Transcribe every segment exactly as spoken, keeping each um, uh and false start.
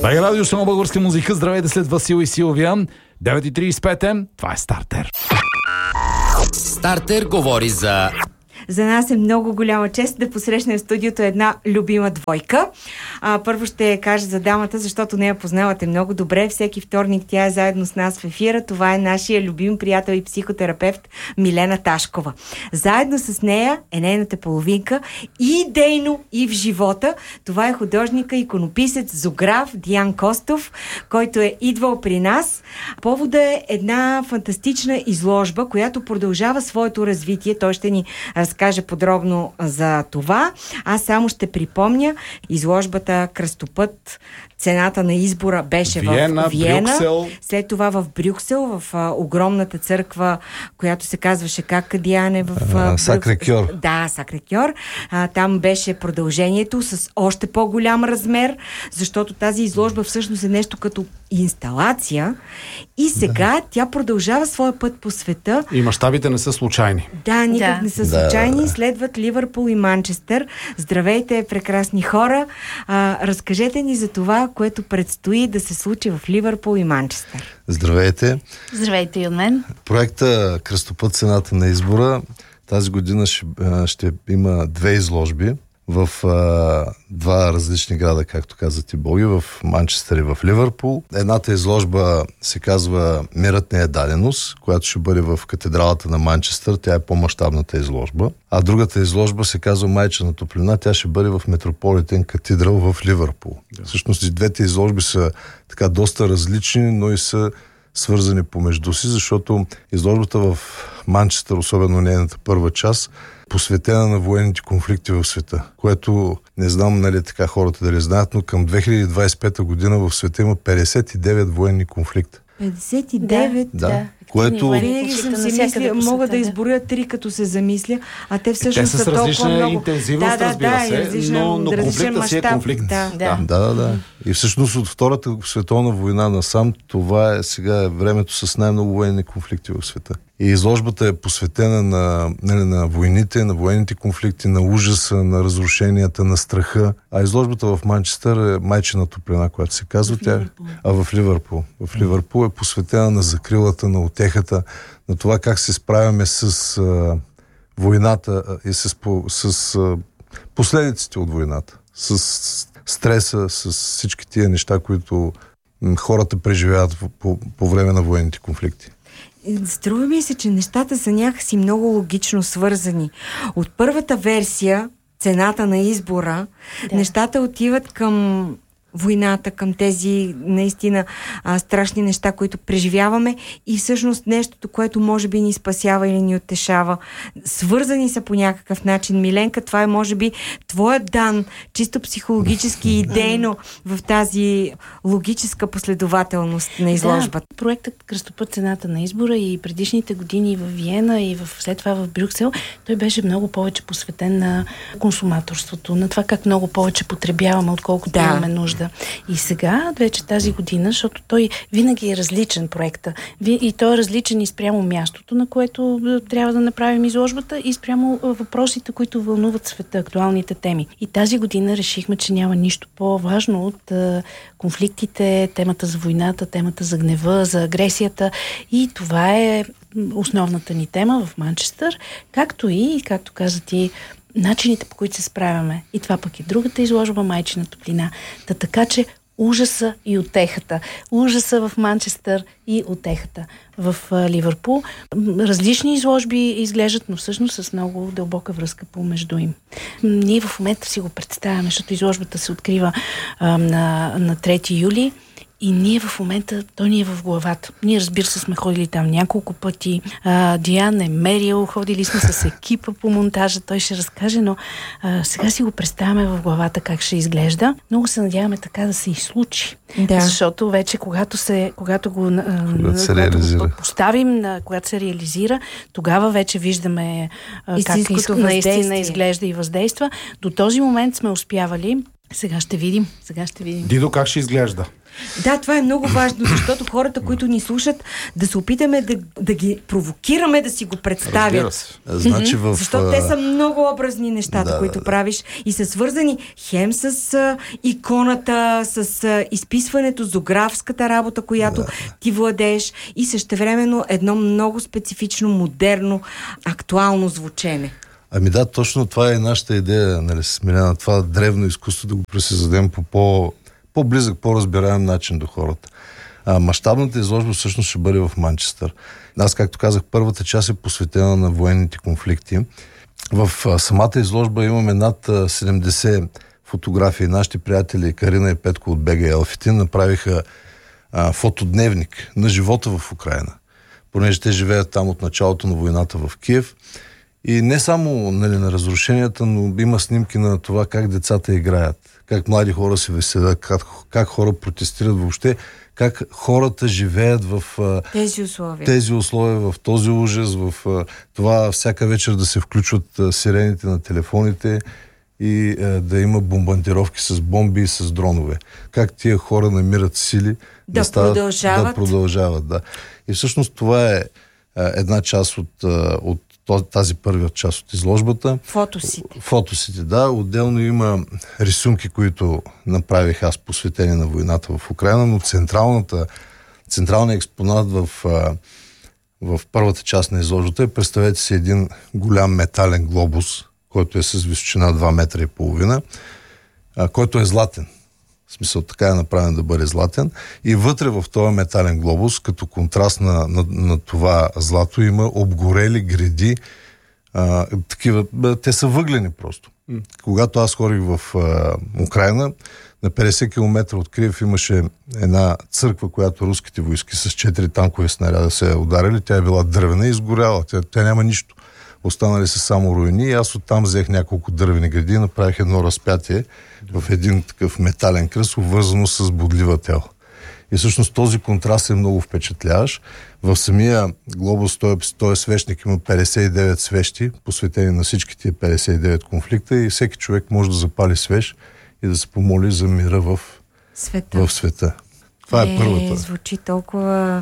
Бай радио, само българска музика. Здравейте след Васил и Силвия. девет и тридесет и пет. Това е Стартер. Стартер говори за... За нас е много голяма чест да посрещнем в студиото една любима двойка. А, първо ще кажа за дамата, защото нея познавате много добре. Всеки вторник тя е заедно с нас в ефира. Това е нашия любим приятел и психотерапевт Милена Ташкова. Заедно с нея е нейната половинка и идейно, и в живота. Това е художника, иконописец, зоограф Диан Костов, който е идвал при нас. Повода е една фантастична изложба, която продължава своето развитие. Той ще ни разкаже подробно за това. Аз само ще припомня, изложбата Кръстопът, цената на избора беше Виена, в Виена, Брюксел. След това в Брюксел, в а, огромната църква, която се казваше как, Диане? В Сакре-Кьор. Да, Сакре-Кьор. А, там беше продължението с още по-голям размер, защото тази изложба всъщност е нещо като инсталация и сега да. Тя продължава своя път по света. И мащабите не са случайни. Да, никак да. не са случайни. Да. Следват Ливърпул и Манчестър. Здравейте, прекрасни хора. А, разкажете ни за това, което предстои да се случи в Ливърпул и Манчестър. Здравейте. Здравейте и от мен. Проекта Кръстопът, цената на избора тази година ще, ще има две изложби в а, два различни града, както каза ти Боги, в Манчестър и в Ливърпул. Едната изложба се казва Мирът не е даденост, която ще бъде в катедралата на Манчестър. Тя е по-мащабната изложба. А другата изложба се казва Майчина топлина. Тя ще бъде в Метрополитен катедрал в Ливърпул. Да. Всъщност и двете изложби са така доста различни, но и са свързани помежду си, защото изложбата в Манчестър, особено нейната първа част, посветена на военните конфликти в света, което не знам, нали, така хората дали знаят, но към две хиляди двадесет и пета година в света има петдесет и девет военни конфликта. петдесет и девет? Да. да. Което... Винаги съм си мисля, мога да изборя три, като се замисля, а те всъщност те са, са толкова различна много. интензивност, да, да, разбира да, се, различна, но, но конфликта си е конфликт. Да. Да. Да, да, да. И всъщност от Втората световна война насам, това е сега е времето с най-много военни конфликти в света. И изложбата е посветена на, нали, на войните, на военните конфликти, на ужаса, на разрушенията, на страха. А изложбата в Манчестър е Майчина топлина, която се казва. Тя, а в Ливърпул. В Ливърпул е посветена на закрилата, на утехата, на това как се справяме с а, войната и с, с а, последиците от войната. С стреса, с всички тия неща, които м, хората преживяват по, по, по време на военните конфликти. Струва ми се, че нещата са някакси много логично свързани. От първата версия, цената на избора, да. Нещата отиват към войната, към тези наистина а, страшни неща, които преживяваме и всъщност нещото, което може би ни спасява или ни утешава. Свързани са по някакъв начин. Миленка, това е може би твоят дан, чисто психологически и идейно в тази логическа последователност на изложбата. Да, проектът Кръстопът, цената на избора и предишните години в Виена и в, след това в Брюксел, той беше много повече посветен на консуматорството, на това как много повече потребяваме, отколкото да. Имаме нужда. И сега, вече тази година, защото той винаги е различен проекта. И той е различен и спрямо мястото, на което трябва да направим изложбата, и спрямо въпросите, които вълнуват света, актуалните теми. И тази година решихме, че няма нищо по-важно от а, конфликтите, темата за войната, темата за гнева, за агресията. И това е основната ни тема в Манчестър, както и, както каза ти, начините, по които се справяме. И това пък е другата изложба, Майчина топлина. Та така, че ужаса и утехата. Ужаса в Манчестър и утехата в Ливърпул. Различни изложби изглеждат, но всъщност с много дълбока връзка помежду им. Ние в момента си го представяме, защото изложбата се открива а, на, на трети юли. И ние в момента, той ни е в главата. Ние, разбира се, сме ходили там няколко пъти. А, Диан е мерил, ходили сме с екипа по монтажа, той ще разкаже, но а, сега си го представяме в главата как ще изглежда. Много се надяваме така да се изслучи. Да. Защото вече, когато, се, когато го, когато се когато го поставим, когато се реализира, тогава вече виждаме а, как из, наистина изглежда и въздейства. До този момент сме успявали Сега ще видим. Сега ще видим. Дидо, как ще изглежда? Да, това е много важно, защото хората, които ни слушат, да се опитаме да, да ги провокираме да си го представят. Значи в... Защото те са много образни нещата, да, които да. правиш и са свързани хем с а, иконата, с а, изписването, зографската работа, която да. ти владееш, и същевременно едно много специфично, модерно, актуално звучене. Ами да, точно това е нашата идея, нали, Смиляна, това древно изкуство да го пресъздадем по по по-близък, по-разбираем начин до хората. А, мащабната изложба всъщност ще бъде в Манчестър. Аз, както казах, първата част е посветена на военните конфликти. В а, самата изложба имаме над а, седемдесет фотографии. Нашите приятели Карина и Петко от Бега и Елфитин направиха а, фотодневник на живота в Украйна. Понеже те живеят там от началото на войната в Киев. И не само, нали, на разрушенията, но има снимки на това как децата играят, как млади хора се веселят, как, как хора протестират въобще, как хората живеят в тези условия, тези условия в този ужас, в това всяка вечер да се включват сирените на телефоните и да има бомбардировки с бомби и с дронове. Как тия хора намират сили да, да, стават, продължават. да продължават. Да. И всъщност това е една част от, от тази първа част от изложбата. Фотосите. Фотосите, да. Отделно има рисунки, които направих аз, посветени на войната в Украйна, но централната, централният експонат в, в първата част на изложбата е, представете си, един голям метален глобус, който е с височина два метра и половина, който е златен. В смисъл, така е направен да бъде златен. И вътре в този метален глобус, като контраст на, на, на това злато, има обгорели греди. А, такива, те са въглени просто. Mm. Когато аз ходих в а, Украйна, на петдесет километра от Киев имаше една църква, която руските войски с четири танкове снаряда се ударили. Тя е била дървена и изгоряла. Тя, тя няма нищо. Останали са само руини и аз оттам взех няколко дървени гради и направих едно разпятие в един такъв метален кръст, обвързано с бодлива тел. И всъщност този контраст е много впечатляващ. В самия глобус, този свещник има петдесет и девет свещи, посветени на всички тия петдесет и девет конфликта, и всеки човек може да запали свещ и да се помоли за мира в света. В света. Това е, е първата. Звучи толкова...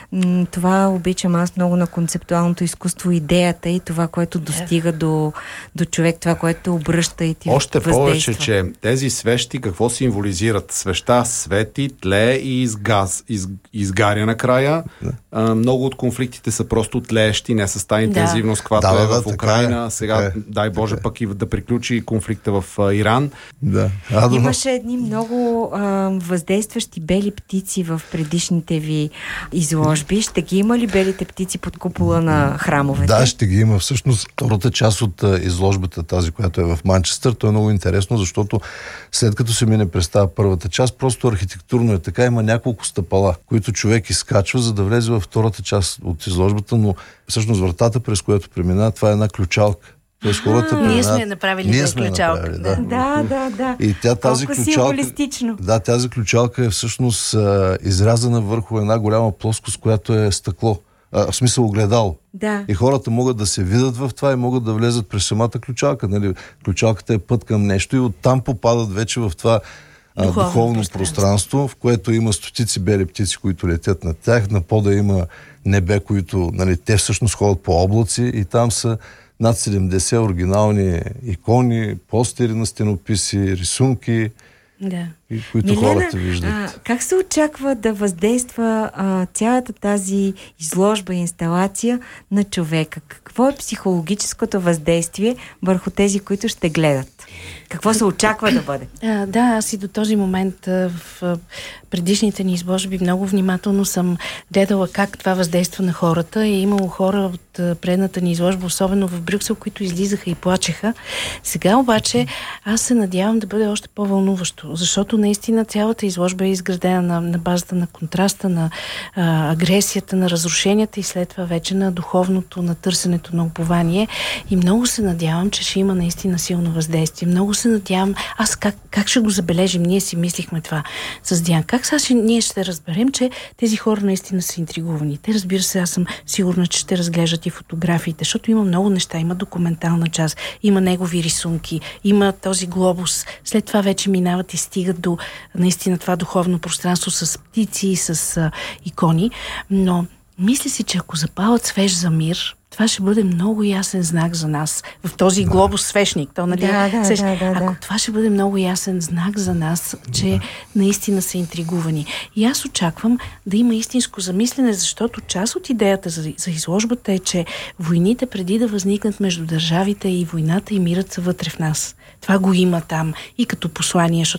Това обичам аз много на концептуалното изкуство, идеята и това, което достига до, до човек, това, което обръща и ти още въздейства. Повече, че тези свещи какво символизират? Свеща свети, тлее и изгаз, из, изгаря накрая. Да. А, много от конфликтите са просто тлеещи, не с тази интензивност, да. Каквато да, е в Украйна. Е, Сега, е, дай Боже, е. пък и да приключи конфликта в а, Иран. Да. А, Имаше едни много а, въздействащи бели птици в предишните ви изложби. Ще ги има ли белите птици под купола на храмовете? Да, ще ги има. Всъщност, втората част от а, изложбата, тази, която е в Манчестър, то е много интересно, защото след като се мине през тази първата част, просто архитектурно е така, има няколко стъпала, които човек изкачва, за да влезе във втората част от изложбата, но всъщност вратата, през която преминава, това е една ключалка. Тоест, хората ние сме направили ние да сме ключалка. Направили, да. Да, да, да. И тя, тази колко ключалка, символистично. Да, тази ключалка е всъщност а, изрязана върху една голяма плоскост, която е стъкло. А, в смисъл огледало. Да. И хората могат да се видят в това и могат да влезат през самата ключалка. Нали? Ключалката е път към нещо и оттам попадат вече в това а, духовно, духовно пространство. пространство, в което има стотици бели птици, които летят над тях. На пода има небе, които, нали, те всъщност ходят по облаци и там са над седемдесет оригинални икони, постери на стенописи, рисунки, да. и, които Милена, хората виждат. А, как се очаква да въздейства а, цялата тази изложба и инсталация на човека? Какво е психологическото въздействие върху тези, които ще гледат? Какво се очаква да бъде? А, да, аз и до този момент а, в а, предишните ни изложби много внимателно съм гледала как това въздейства на хората. И е имало хора от а, предната ни изложба, особено в Брюксел, които излизаха и плачеха. Сега обаче аз се надявам да бъде още по-вълнуващо, защото наистина цялата изложба е изградена на, на базата на контраста, на а, агресията, на разрушенията и след това вече на духовното, на търсенето на упование. И много се надявам, че ще има наистина силно въздействие. Много се надявам, аз как, как ще го забележим? Ние си мислихме това с Диан. Как сега ще, ние ще разберем, че тези хора наистина са интригувани? Те, разбира се, аз съм сигурна, че ще разглеждат и фотографиите, защото има много неща. Има документална част, има негови рисунки, има този глобус. След това вече минават и стигат до наистина това духовно пространство с птици, с а, икони. Но мисля си, че ако запалят свеж за мир, това ще бъде много ясен знак за нас. В този глобус свещник. То, нали, да, да, свещ... да, да, Ако да. това ще бъде много ясен знак за нас, че да. наистина са интригувани. И аз очаквам да има истинско замислене, защото част от идеята за, за изложбата е, че войните преди да възникнат между държавите и войната и мирът са вътре в нас. Това го има там и като послание,